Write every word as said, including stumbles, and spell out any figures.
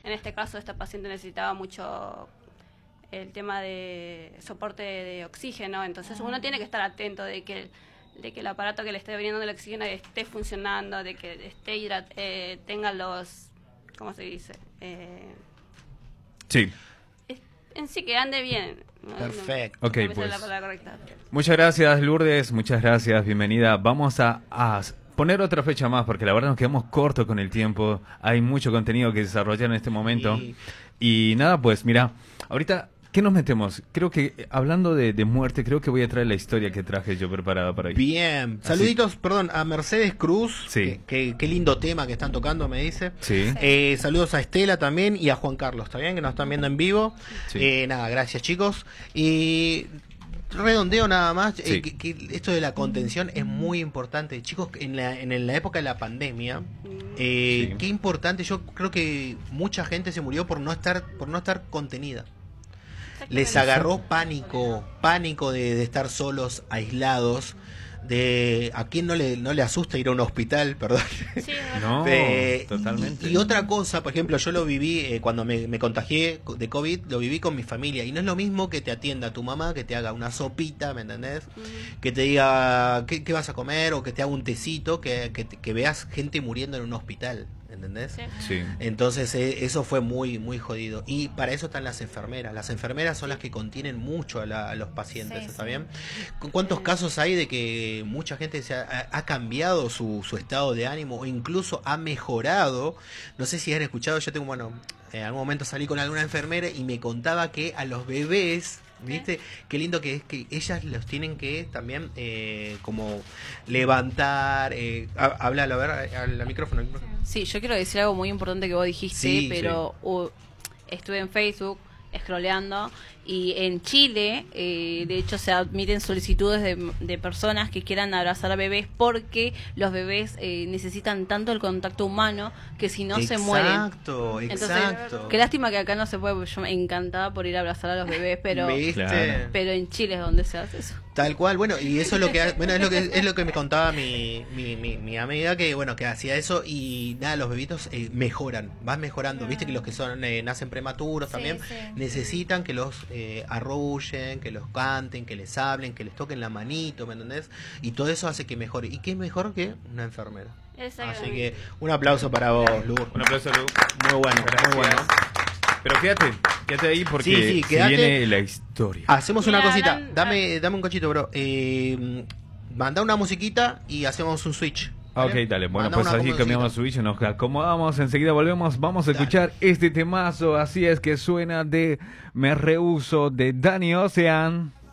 en este caso esta paciente necesitaba mucho el tema de soporte de oxígeno, entonces uno tiene que estar atento de que de que el aparato que le esté brindando el oxígeno esté funcionando, de que esté hidrat eh, tenga los, ¿cómo se dice? Eh, sí. En sí, que ande bien. Perfecto. No, no, Ok, no pues. la palabra correcta. Muchas gracias, Lourdes. Muchas gracias. Bienvenida. Vamos a, a poner otra fecha más, porque la verdad nos quedamos cortos con el tiempo. Hay mucho contenido que desarrollar en este momento. Sí. Y nada, pues mira, ahorita, ¿qué nos metemos? Creo que, hablando de, de muerte, creo que voy a traer la historia que traje yo preparada para hoy. Bien. Así. Saluditos, perdón, a Mercedes Cruz. Sí. Que, que- qué lindo tema que están tocando, me dice. Sí. Eh, saludos a Estela también y a Juan Carlos, ¿está bien? Que nos están viendo en vivo. Sí. Eh, nada, gracias chicos. Y redondeo nada más, eh, Sí. que, que esto de la contención es muy importante. Chicos, en la, en la época de la pandemia, eh, Sí. qué importante, yo creo que mucha gente se murió por no estar, por no estar contenida. Les agarró pánico, pánico de, de estar solos, aislados. De a quién no le no le asusta ir a un hospital, perdón. Sí, No, Eh, totalmente. Y, y otra cosa, por ejemplo, yo lo viví eh, cuando me, me contagié de COVID, lo viví con mi familia. Y no es lo mismo que te atienda tu mamá, que te haga una sopita, ¿me entendés? Ujú. Que te diga qué, qué vas a comer o que te haga un tecito, que, que, que veas gente muriendo en un hospital, ¿entendés? Sí. Sí. Entonces eh, eso fue muy muy jodido. Y para eso están las enfermeras. Las enfermeras son las que contienen mucho a, la- a los pacientes, Sí, ¿está sí. bien? ¿Cu- ¿Cuántos casos hay de que mucha gente se ha, ha cambiado su, su estado de ánimo o incluso ha mejorado? No sé si han escuchado, yo tengo, bueno, en algún momento salí con alguna enfermera y me contaba que a los bebés... ¿Viste? Qué lindo que es que ellas los tienen que también eh, como levantar, eh, ha- háblalo, a ver, al, al micrófono, al micrófono. Sí, yo quiero decir algo muy importante que vos dijiste, Sí, pero uh, estuve en Facebook scrolleando y en Chile, eh, de hecho, se admiten solicitudes de, de personas que quieran abrazar a bebés porque los bebés eh, necesitan tanto el contacto humano que si no se mueren. Exacto, Entonces, exacto. qué lástima que acá no se puede, porque yo me encantada por ir a abrazar a los bebés, pero ¿Viste? Claro. pero en Chile es donde se hace eso. Tal cual, bueno, y eso es lo que ha- bueno, es lo que es lo que me contaba mi, mi, mi, mi amiga, que bueno, que hacía eso y nada, los bebitos eh, mejoran, van mejorando, viste que los que son eh, nacen prematuros Sí, también sí. necesitan que los eh, arrullen, que los canten, que les hablen, que les toquen la manito, ¿me entendés? Y todo eso hace que mejore. ¿Y qué es mejor que una enfermera? Así que un aplauso para vos, Lu. Un aplauso, Lu. Muy bueno, Gracias. muy bueno. Pero quédate, quédate ahí porque Sí, sí, se quédate. viene la historia. Hacemos una Mira, cosita, dan- dame, dame un cachito, bro. Eh, manda una musiquita y hacemos un switch. Ok, ¿vale? dale, bueno, Manda pues una así musiquita. cambiamos switch, nos acomodamos, enseguida volvemos, vamos a Dale. escuchar este temazo, así es que suena de Me Rehuso de Danny Ocean.